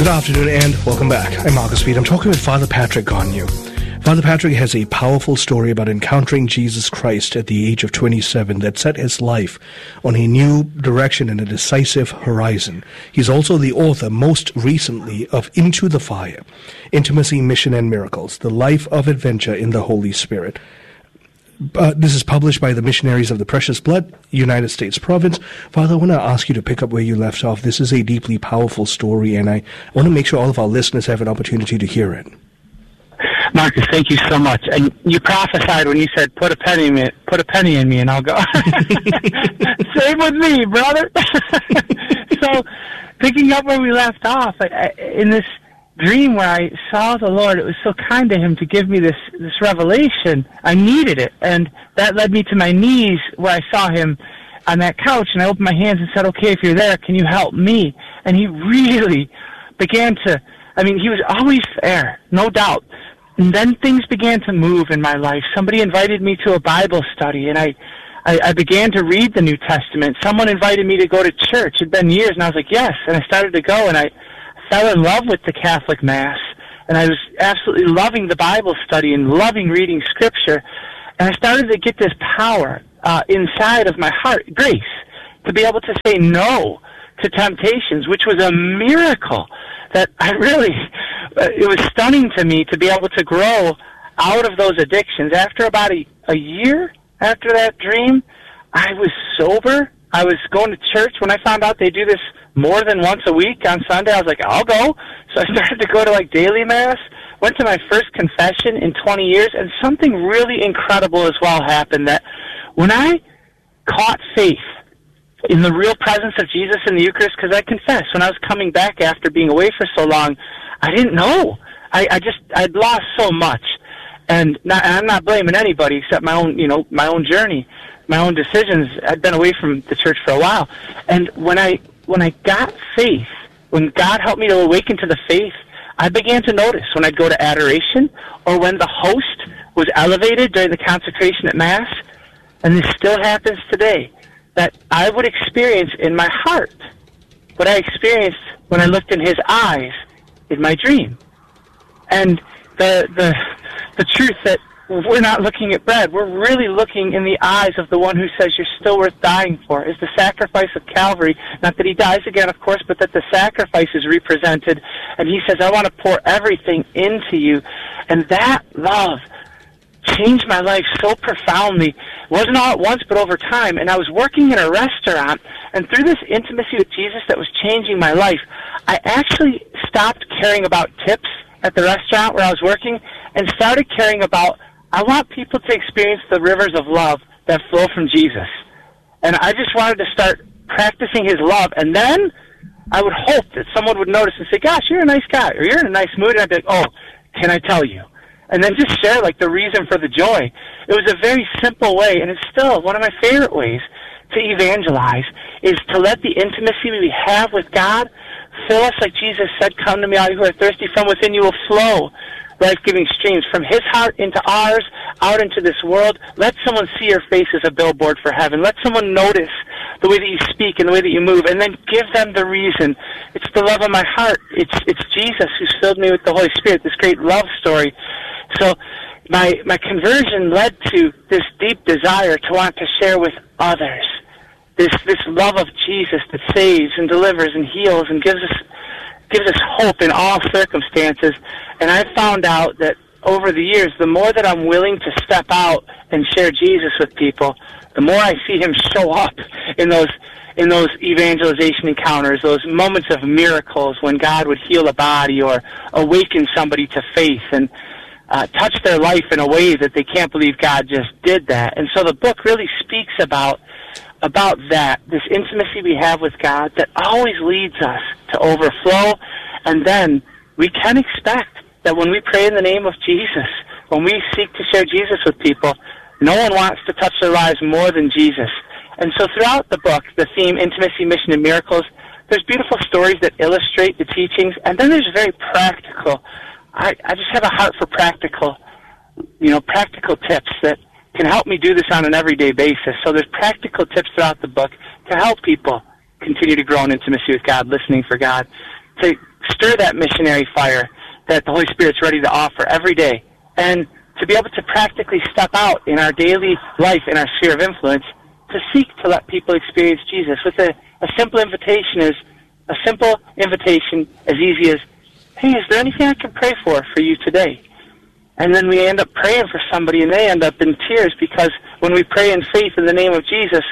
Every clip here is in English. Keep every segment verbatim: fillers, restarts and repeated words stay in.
Good afternoon and welcome back. I'm Marcus Speed. I'm talking with Father Patrick Garneau. Father Patrick has a powerful story about encountering Jesus Christ at the age of twenty-seven that set his life on a new direction and a decisive horizon. He's also the author, most recently, of Into the Fire, Intimacy, Mission, and Miracles, The Life of Adventure in the Holy Spirit. Uh, this is published by the Missionaries of the Precious Blood, United States Province. Father, I want to ask you to pick up where you left off. This is a deeply powerful story, and I want to make sure all of our listeners have an opportunity to hear it. Marcus, thank you so much. And you prophesied when you said, put a penny in me, put a penny in me and I'll go. Same with me, brother. So, picking up where we left off, I, I, in this dream where I saw the Lord, it was so kind to him to give me this, this revelation. I needed it. And that led me to my knees where I saw him on that couch, and I opened my hands and said, okay, if you're there, can you help me? And he really began to, I mean, he was always there, no doubt. And then things began to move in my life. Somebody invited me to a Bible study, and I, I, I began to read the New Testament. Someone invited me to go to church. It had been years, and I was like, yes. And I started to go, and I fell in love with the Catholic Mass. And I was absolutely loving the Bible study and loving reading Scripture. And I started to get this power uh, inside of my heart, grace, to be able to say no to temptations, which was a miracle that I really, uh, it was stunning to me to be able to grow out of those addictions. After about a, a year after that dream, I was sober. I was going to church. When I found out they do this more than once a week on Sunday, I was like, I'll go. So I started to go to like daily Mass, went to my first confession in twenty years, and something really incredible as well happened, that when I caught faith in the real presence of Jesus in the Eucharist, because I confess, when I was coming back after being away for so long, I didn't know. I, I just, I'd lost so much. And, not, and I'm not blaming anybody except my own, you know, my own journey, my own decisions. I'd been away from the church for a while. And when I, when I got faith, when God helped me to awaken to the faith, I began to notice when I'd go to adoration or when the host was elevated during the consecration at Mass, and this still happens today, that I would experience in my heart what I experienced when I looked in his eyes in my dream. And the the the truth that we're not looking at bread, we're really looking in the eyes of the one who says you're still worth dying for, is the sacrifice of Calvary. Not that he dies again, of course, but that the sacrifice is represented. And he says, I want to pour everything into you. And that love changed my life so profoundly. It wasn't all at once, but over time. And I was working in a restaurant, and through this intimacy with Jesus that was changing my life, I actually stopped caring about tips at the restaurant where I was working and started caring about, I want people to experience the rivers of love that flow from Jesus. And I just wanted to start practicing his love. And then I would hope that someone would notice and say, gosh, you're a nice guy, or you're in a nice mood. And I'd be like, oh, can I tell you? And then just share, like, the reason for the joy. It was a very simple way, and it's still one of my favorite ways to evangelize, is to let the intimacy we have with God fill us, like Jesus said, come to me, all you who are thirsty, from within you will flow life-giving streams from his heart into ours, out into this world. Let someone see your face as a billboard for heaven. Let someone notice the way that you speak and the way that you move, and then give them the reason. It's the love of my heart. It's it's Jesus who's filled me with the Holy Spirit, this great love story. So my my conversion led to this deep desire to want to share with others this this love of Jesus that saves and delivers and heals and gives us gives us hope in all circumstances. And I found out that over the years, the more that I'm willing to step out and share Jesus with people, the more I see him show up in those in those evangelization encounters, those moments of miracles when God would heal a body or awaken somebody to faith and uh, touch their life in a way that they can't believe God just did that. And so the book really speaks about about that, this intimacy we have with God that always leads us to overflow. And then we can expect that when we pray in the name of Jesus, when we seek to share Jesus with people, no one wants to touch their lives more than Jesus. And so throughout the book, the theme, Intimacy, Mission, and Miracles, there's beautiful stories that illustrate the teachings, and then there's very practical. I, I just have a heart for practical, you know, practical tips that can help me do this on an everyday basis. So there's practical tips throughout the book to help people continue to grow in intimacy with God, listening for God, to stir that missionary fire that the Holy Spirit's ready to offer every day. And to be able to practically step out in our daily life, in our sphere of influence, to seek to let people experience Jesus with a, a simple invitation is a simple invitation as easy as, hey, is there anything I can pray for for you today? And then we end up praying for somebody, and they end up in tears, because when we pray in faith in the name of Jesus,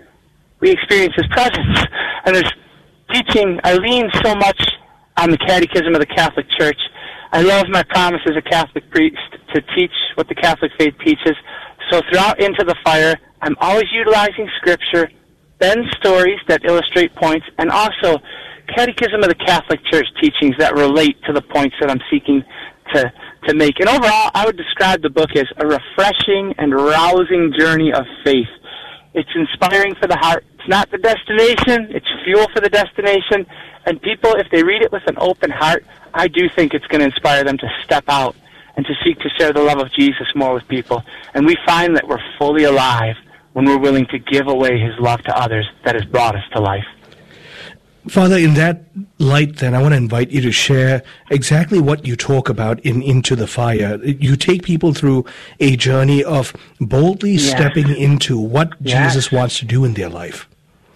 we experience His presence. And there's teaching, I lean so much on the Catechism of the Catholic Church. I love my promise as a Catholic priest to teach what the Catholic faith teaches. So throughout Into the Fire, I'm always utilizing Scripture, then stories that illustrate points, and also Catechism of the Catholic Church teachings that relate to the points that I'm seeking to, to make. And overall, I would describe the book as a refreshing and rousing journey of faith. It's inspiring for the heart. It's not the destination. It's fuel for the destination. And people, if they read it with an open heart, I do think it's going to inspire them to step out and to seek to share the love of Jesus more with people. And we find that we're fully alive when we're willing to give away His love to others that has brought us to life. Father, in that light, then, I want to invite you to share exactly what you talk about in Into the Fire. You take people through a journey of boldly yes. stepping into what yes. Jesus wants to do in their life.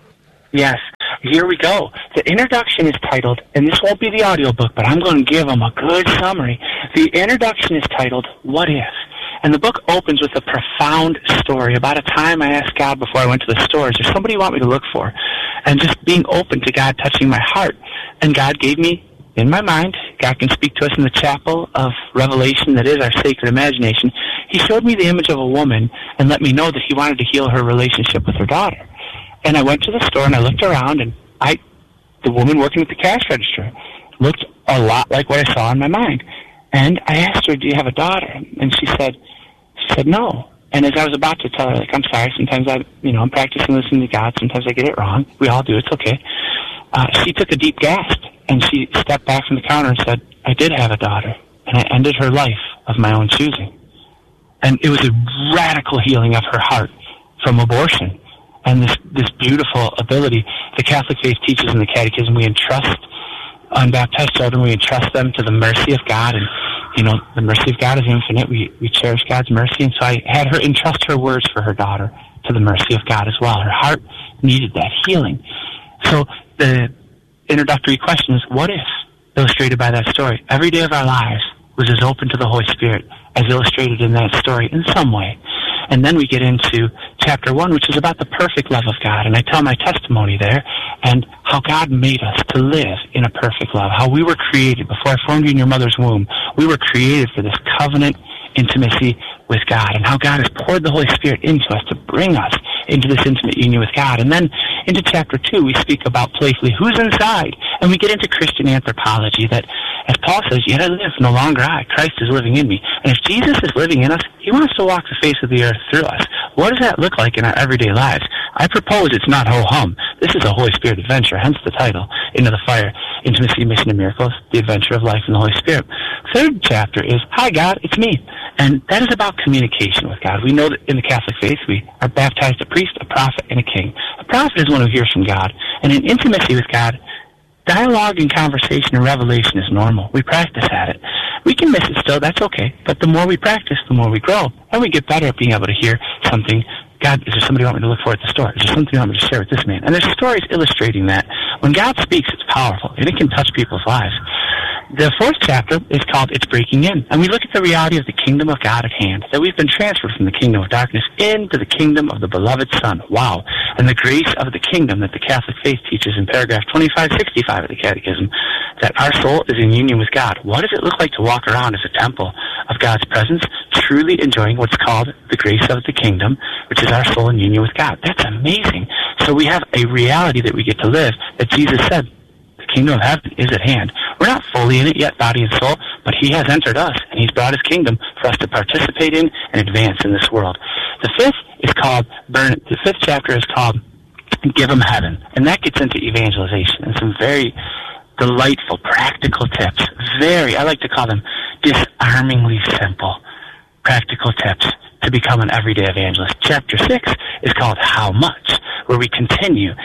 Yes. Here we go. The introduction is titled, and this won't be the audiobook, but I'm going to give them a good summary. The introduction is titled, What If? And the book opens with a profound story about a time I asked God before I went to the store, is there somebody you want me to look for? And just being open to God touching my heart. And God gave me, in my mind, God can speak to us in the chapel of Revelation that is our sacred imagination. He showed me the image of a woman and let me know that He wanted to heal her relationship with her daughter. And I went to the store and I looked around, and I, the woman working at the cash register looked a lot like what I saw in my mind. And I asked her, do you have a daughter? And she said, she said, no. And as I was about to tell her, like, I'm sorry, sometimes I, you know, I'm practicing listening to God, sometimes I get it wrong. We all do, it's okay. Uh, she took a deep gasp, and she stepped back from the counter and said, I did have a daughter, and I ended her life of my own choosing. And it was a radical healing of her heart from abortion. And this, this beautiful ability, the Catholic faith teaches in the Catechism, we entrust unbaptized children, we entrust them to the mercy of God, and, you know, the mercy of God is infinite. We, we cherish God's mercy, and so I had her entrust her words for her daughter to the mercy of God as well. Her heart needed that healing. So the introductory question is, what if, illustrated by that story? Every day of our lives was as open to the Holy Spirit as illustrated in that story in some way. And then we get into chapter one, which is about the perfect love of God. And I tell my testimony there and how God made us to live in a perfect love, how we were created before I formed you in your mother's womb. We were created for this covenant intimacy with God, and how God has poured the Holy Spirit into us to bring us into this intimate union with God. And then into chapter two, we speak about playfully who's inside, and we get into Christian anthropology that, as Paul says, yet I live, no longer I. Christ is living in me. And if Jesus is living in us, He wants to walk the face of the earth through us. What does that look like in our everyday lives? I propose it's not ho-hum. This is a Holy Spirit adventure, hence the title, Into the Fire, Intimacy, Mission, and Miracles, the adventure of life in the Holy Spirit. Third chapter is, Hi God, it's me. And that is about communication with God. We know that in the Catholic faith, we are baptized a priest, a prophet, and a king. A prophet is one who hears from God. And in intimacy with God, dialogue and conversation and revelation is normal. We practice at it. We can miss it still, that's okay. But the more we practice, the more we grow. And we get better at being able to hear something. God, is there somebody you want me to look for at the store? Is there something you want me to share with this man? And there's stories illustrating that. When God speaks, it's powerful, and it can touch people's lives. The fourth chapter is called It's Breaking In, and we look at the reality of the kingdom of God at hand, that we've been transferred from the kingdom of darkness into the kingdom of the beloved Son. Wow. And the grace of the kingdom that the Catholic faith teaches in paragraph twenty-five sixty-five of the Catechism, that our soul is in union with God. What does it look like to walk around as a temple of God's presence, truly enjoying what's called the grace of the kingdom, which is our soul in union with God? That's amazing. So we have a reality that we get to live, that Jesus said, the kingdom of heaven is at hand. We're not fully in it yet, body and soul, but He has entered us, and He's brought His kingdom for us to participate in and advance in this world. The fifth is called, burn, the fifth chapter is called Give 'em Heaven, and that gets into evangelization and some very delightful, practical tips. Very, I like to call them disarmingly simple, practical tips to become an everyday evangelist. Chapter six is called How Much, where we continue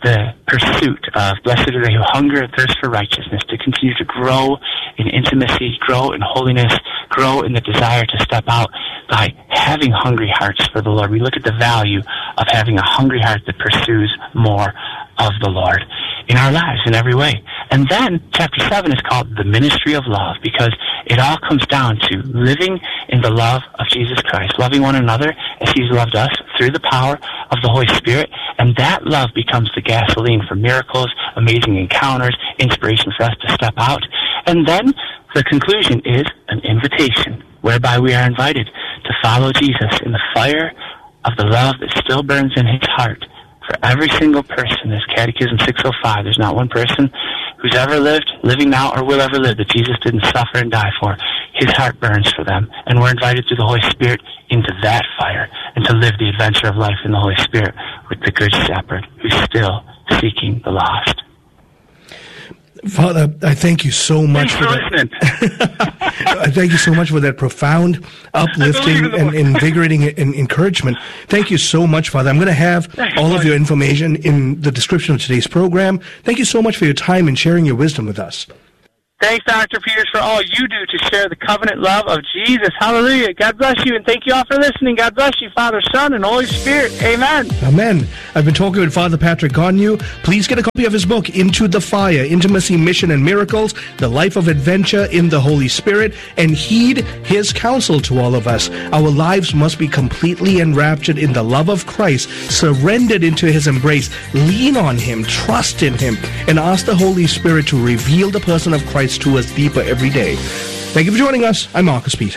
the pursuit of, blessed are they who hunger and thirst for righteousness, to continue to grow in intimacy, grow in holiness, grow in the desire to step out by having hungry hearts for the Lord. We look at the value of having a hungry heart that pursues more of the Lord in our lives in every way. And then chapter seven is called the ministry of love, because it all comes down to living in the love of Jesus Christ, loving one another as he's loved us through the power of the Holy Spirit. And that love becomes the gasoline for miracles, amazing encounters, inspiration for us to step out. And then the conclusion is an invitation, whereby we are invited to follow Jesus in the fire of the love that still burns in his heart for every single person. As Catechism six oh five, there's not one person who's ever lived, living now, or will ever live that Jesus didn't suffer and die for. His heart burns for them, and we're invited through the Holy Spirit into that fire and to live the adventure of life in the Holy Spirit with the Good Shepherd who's still seeking the lost. Father, I thank you so much for, for that. I thank you so much for that profound, uplifting, and invigorating and encouragement. Thank you so much, Father. I'm going to have Thanks, all Lord. of your information in the description of today's program. Thank you so much for your time and sharing your wisdom with us. Thanks, Doctor Peters, for all you do to share the covenant love of Jesus. Hallelujah. God bless you, and thank you all for listening. God bless you, Father, Son, and Holy Spirit. Amen. Amen. I've been talking with Father Patrick Gonnew. Please get a copy of his book, Into the Fire, Intimacy, Mission, and Miracles, The Life of Adventure in the Holy Spirit, and heed his counsel to all of us. Our lives must be completely enraptured in the love of Christ, surrendered into his embrace. Lean on him, trust in him, and ask the Holy Spirit to reveal the person of Christ to us deeper every day. Thank you for joining us. I'm Marcus Peter.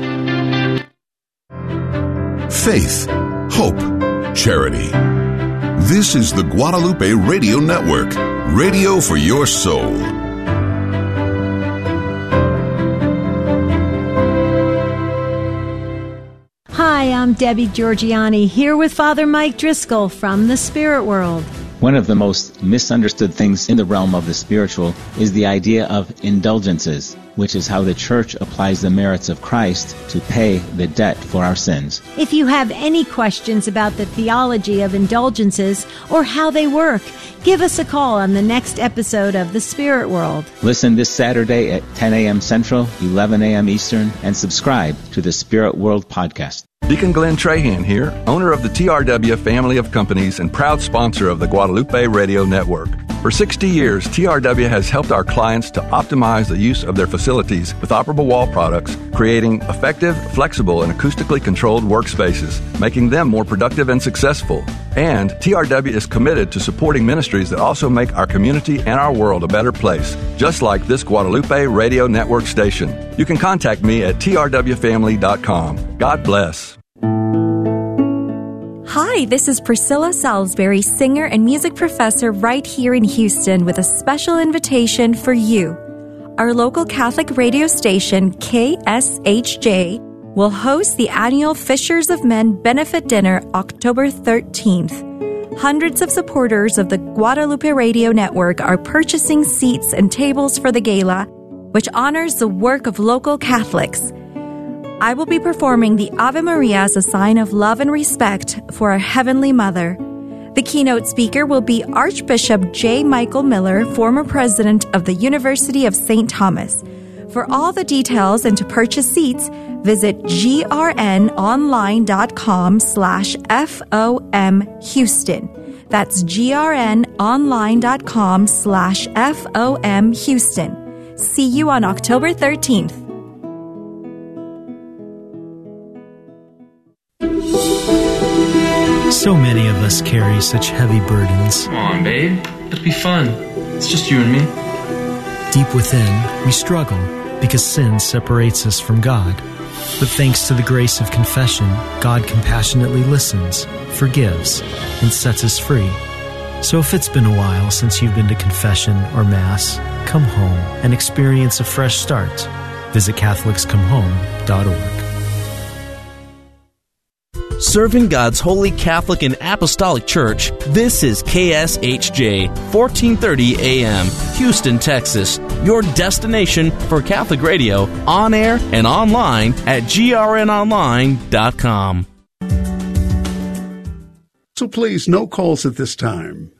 Faith, hope, charity. This is the Guadalupe Radio Network, radio for your soul. Hi, I'm Debbie Georgiani, here with Father Mike Driscoll from the Spirit World. One of the most misunderstood things in the realm of the spiritual is the idea of indulgences, which is how the Church applies the merits of Christ to pay the debt for our sins. If you have any questions about the theology of indulgences or how they work, give us a call on the next episode of The Spirit World. Listen this Saturday at ten a.m. Central, eleven a.m. Eastern, and subscribe to the Spirit World podcast. Deacon Glenn Trahan here, owner of the T R W family of companies and proud sponsor of the Guadalupe Radio Network. For sixty years, T R W has helped our clients to optimize the use of their facilities with operable wall products, creating effective, flexible, and acoustically controlled workspaces, making them more productive and successful. And T R W is committed to supporting ministries that also make our community and our world a better place, just like this Guadalupe Radio Network station. You can contact me at T R W family dot com. God bless. Hi, this is Priscilla Salisbury, singer and music professor right here in Houston, with a special invitation for you. Our local Catholic radio station, K S H J, will host the annual Fishers of Men Benefit Dinner October thirteenth. Hundreds of supporters of the Guadalupe Radio Network are purchasing seats and tables for the gala, which honors the work of local Catholics. I will be performing the Ave Maria as a sign of love and respect for our Heavenly Mother. The keynote speaker will be Archbishop J. Michael Miller, former president of the University of Saint Thomas. For all the details and to purchase seats, visit grnonline.com slash FOM Houston. That's grnonline.com slash FOM Houston. See you on October thirteenth. So many of us carry such heavy burdens. Come on, babe. Let's be fun. It's just you and me. Deep within, we struggle because sin separates us from God. But thanks to the grace of confession, God compassionately listens, forgives, and sets us free. So if it's been a while since you've been to confession or Mass, come home and experience a fresh start. Visit Catholics Come Home dot org. Serving God's Holy Catholic and Apostolic Church, this is K S H J, fourteen thirty A M, Houston, Texas, your destination for Catholic radio, on air and online at G R N online dot com. So please, no calls at this time.